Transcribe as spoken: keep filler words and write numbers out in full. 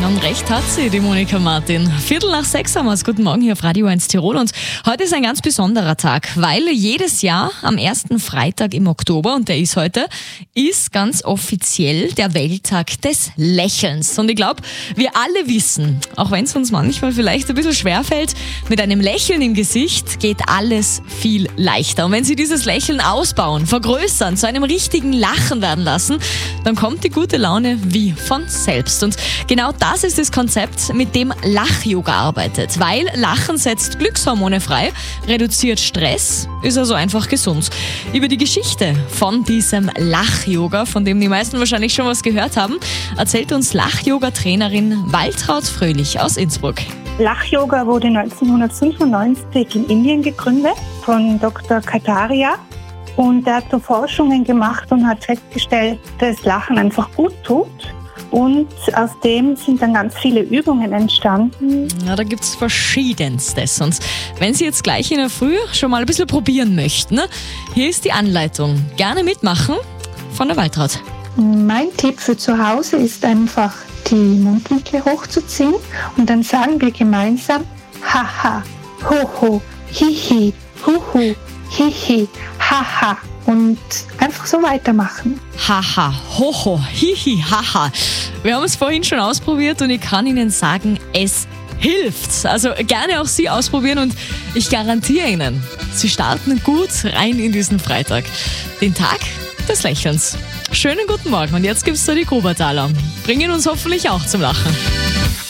Und recht hat sie, die Monika Martin. Viertel nach sechs haben wir es. Guten Morgen hier auf Radio eins Tirol. Und heute ist ein ganz besonderer Tag, weil jedes Jahr am ersten Freitag im Oktober, und der ist heute, ist ganz offiziell der Welttag des Lächelns. Und ich glaube, wir alle wissen, auch wenn es uns manchmal vielleicht ein bisschen schwerfällt, mit einem Lächeln im Gesicht geht alles viel leichter. Und wenn Sie dieses Lächeln ausbauen, vergrößern, zu einem richtigen Lachen werden lassen, dann kommt die gute Laune wie von selbst. Und genau das ist das Konzept, mit dem Lach-Yoga arbeitet. Weil Lachen setzt Glückshormone frei, reduziert Stress, ist also einfach gesund. Über die Geschichte von diesem Lach-Yoga, von dem die meisten wahrscheinlich schon was gehört haben, erzählt uns Lach-Yoga-Trainerin Waltraud Fröhlich aus Innsbruck. Lach-Yoga wurde neunzehnhundertfünfundneunzig in Indien gegründet von Doktor Kataria. Und er hat so Forschungen gemacht und hat festgestellt, dass Lachen einfach gut tut. Und aus dem sind dann ganz viele Übungen entstanden. Ja, da gibt es verschiedenstes. Und wenn Sie jetzt gleich in der Früh schon mal ein bisschen probieren möchten, ne? Hier ist die Anleitung. Gerne mitmachen von der Waltraud. Mein Tipp für zu Hause ist einfach, die Mundwinkel hochzuziehen. Und dann sagen wir gemeinsam Haha, Hoho, Hihi, Huhu, Hihi, Haha. Und einfach so weitermachen. Haha, hoho, hihi, haha. Wir haben es vorhin schon ausprobiert und ich kann Ihnen sagen, es hilft. Also gerne auch Sie ausprobieren und ich garantiere Ihnen, Sie starten gut rein in diesen Freitag. Den Tag des Lächelns. Schönen guten Morgen und jetzt gibt's da die Grubertaler. Bringen uns hoffentlich auch zum Lachen.